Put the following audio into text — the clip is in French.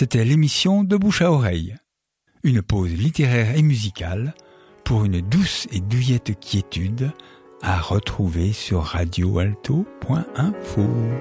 C'était l'émission De Bouche à Oreille. Une pause littéraire et musicale pour une douce et douillette quiétude à retrouver sur radioalto.info.